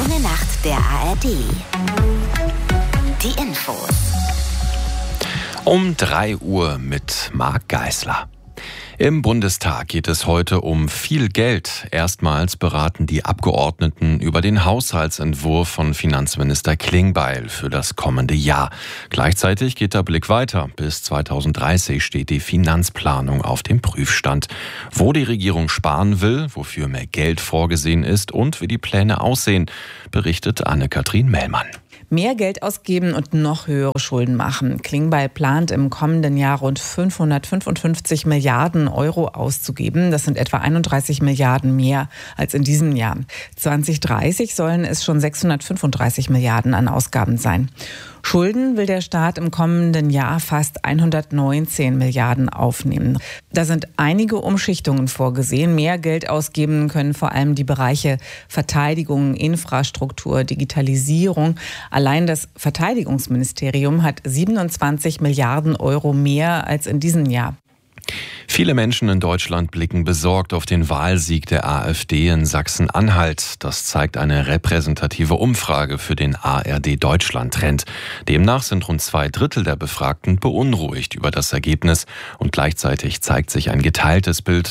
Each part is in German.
junge Nacht der ARD. Die Infos. Um 3 Uhr mit Marc Geisler. Im Bundestag geht es heute um viel Geld. Erstmals beraten die Abgeordneten über den Haushaltsentwurf von Finanzminister Klingbeil für das kommende Jahr. Gleichzeitig geht der Blick weiter. Bis 2030 steht die Finanzplanung auf dem Prüfstand. Wo die Regierung sparen will, wofür mehr Geld vorgesehen ist und wie die Pläne aussehen, berichtet Anne-Kathrin Mellmann. Mehr Geld ausgeben und noch höhere Schulden machen. Klingbeil plant im kommenden Jahr rund 555 Milliarden Euro auszugeben. Das sind etwa 31 Milliarden mehr als in diesem Jahr. 2030 sollen es schon 635 Milliarden an Ausgaben sein. Schulden will der Staat im kommenden Jahr fast 119 Milliarden aufnehmen. Da sind einige Umschichtungen vorgesehen. Mehr Geld ausgeben können vor allem die Bereiche Verteidigung, Infrastruktur, Digitalisierung. Allein das Verteidigungsministerium hat 27 Milliarden Euro mehr als in diesem Jahr. Viele Menschen in Deutschland blicken besorgt auf den Wahlsieg der AfD in Sachsen-Anhalt. Das zeigt eine repräsentative Umfrage für den ARD-Deutschland-Trend. Demnach sind rund 2/3 der Befragten beunruhigt über das Ergebnis. Und gleichzeitig zeigt sich ein geteiltes Bild.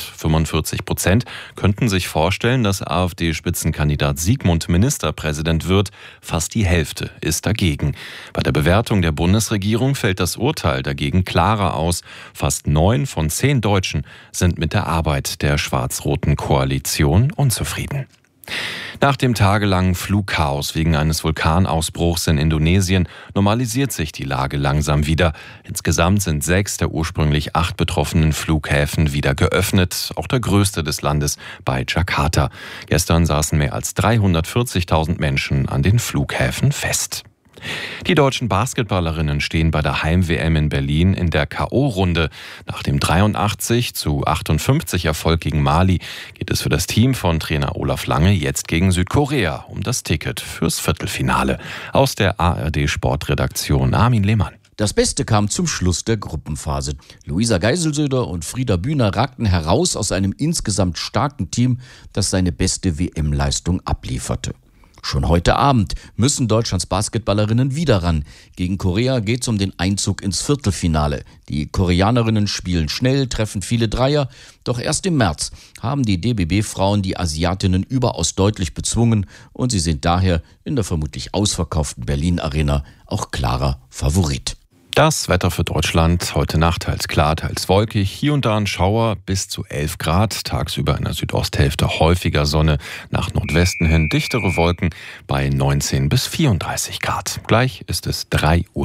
45% könnten sich vorstellen, dass AfD-Spitzenkandidat Sigmund Ministerpräsident wird. Fast die Hälfte ist dagegen. Bei der Bewertung der Bundesregierung fällt das Urteil dagegen klarer aus. Fast 9 von 10 Deutschen sind mit der Arbeit der schwarz-roten Koalition unzufrieden. Nach dem tagelangen Flugchaos wegen eines Vulkanausbruchs in Indonesien normalisiert sich die Lage langsam wieder. Insgesamt sind 6 der ursprünglich 8 betroffenen Flughäfen wieder geöffnet, auch der größte des Landes bei Jakarta. Gestern saßen mehr als 340.000 Menschen an den Flughäfen fest. Die deutschen Basketballerinnen stehen bei der Heim-WM in Berlin in der K.O.-Runde. Nach dem 83:58 Erfolg gegen Mali geht es für das Team von Trainer Olaf Lange jetzt gegen Südkorea um das Ticket fürs Viertelfinale. Aus der ARD-Sportredaktion Armin Lehmann. Das Beste kam zum Schluss der Gruppenphase. Luisa Geiselsöder und Frieda Bühner ragten heraus aus einem insgesamt starken Team, das seine beste WM-Leistung ablieferte. Schon heute Abend müssen Deutschlands Basketballerinnen wieder ran. Gegen Korea geht es um den Einzug ins Viertelfinale. Die Koreanerinnen spielen schnell, treffen viele Dreier. Doch erst im März haben die DBB-Frauen die Asiatinnen überaus deutlich bezwungen und sie sind daher in der vermutlich ausverkauften Berlin-Arena auch klarer Favorit. Das Wetter für Deutschland heute Nacht teils klar, teils wolkig. Hier und da ein Schauer bis zu 11 Grad. Tagsüber in der Südosthälfte häufiger Sonne. Nach Nordwesten hin dichtere Wolken bei 19 bis 34 Grad. Gleich ist es 3:03 Uhr.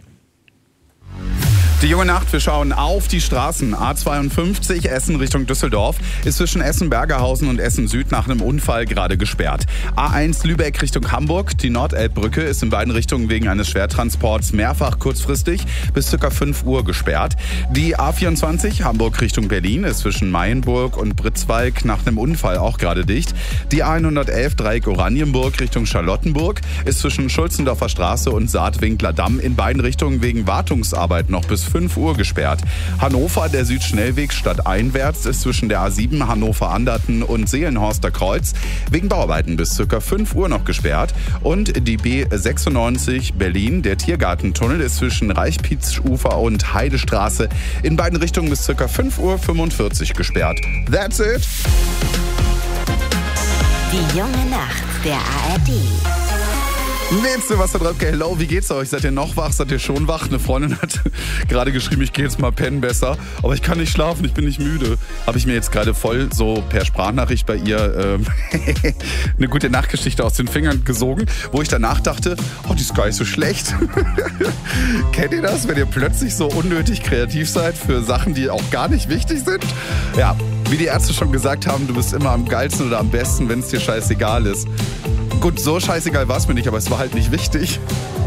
Die junge Nacht, wir schauen auf die Straßen. A52 Essen Richtung Düsseldorf ist zwischen Essen-Bergerhausen und Essen-Süd nach einem Unfall gerade gesperrt. A1 Lübeck Richtung Hamburg, die Nordelbbrücke ist in beiden Richtungen wegen eines Schwertransports mehrfach kurzfristig bis ca. 5 Uhr gesperrt. Die A24 Hamburg Richtung Berlin ist zwischen Mayenburg und Britzwalk nach einem Unfall auch gerade dicht. Die A111 Dreieck Oranienburg Richtung Charlottenburg ist zwischen Schulzendorfer Straße und Saatwinkler Damm in beiden Richtungen wegen Wartungsarbeit noch bis 5 Uhr gesperrt. Hannover, der Südschnellweg stadteinwärts, ist zwischen der A7 Hannover-Anderten und Seelenhorster Kreuz wegen Bauarbeiten bis ca. 5 Uhr noch gesperrt. Und die B96 Berlin, der Tiergartentunnel, ist zwischen Reichpietzufer und Heidestraße in beiden Richtungen bis ca. 5:45 Uhr gesperrt. That's it! Die junge Nacht der ARD. Nächste Wassertröpke, hello, wie geht's euch? Seid ihr noch wach? Seid ihr schon wach? Eine Freundin hat gerade geschrieben, ich gehe jetzt mal pennen besser, aber ich kann nicht schlafen, ich bin nicht müde. Habe ich mir jetzt gerade voll so per Sprachnachricht bei ihr eine gute Nachtgeschichte aus den Fingern gesogen, wo ich danach dachte, oh, die ist gar nicht so schlecht. Kennt ihr das, wenn ihr plötzlich so unnötig kreativ seid für Sachen, die auch gar nicht wichtig sind? Ja, wie die Ärzte schon gesagt haben, du bist immer am geilsten oder am besten, wenn es dir scheißegal ist. Gut, so scheißegal war es mir nicht, aber es war halt nicht wichtig.